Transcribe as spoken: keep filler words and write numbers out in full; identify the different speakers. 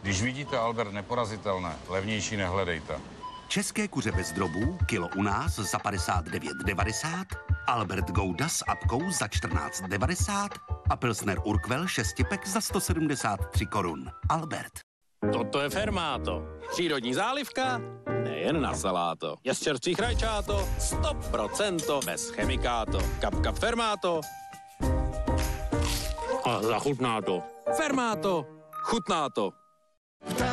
Speaker 1: Když vidíte Albert neporazitelné, levnější nehledejte.
Speaker 2: České kuře bez drobů, kilo u nás za padesát devět devadesát, Albert Gouda s apkou za čtrnáct devadesát a Pilsner Urquell šestipek za sto sedmdesát tři korun. Albert.
Speaker 3: Toto je Fermáto. Přírodní zálivka, nejen na saláto. Je z čerstvých rajčáto, sto procent bez chemikáto. Kap, kap Fermáto. A zachutná to. Fermáto, chutná to.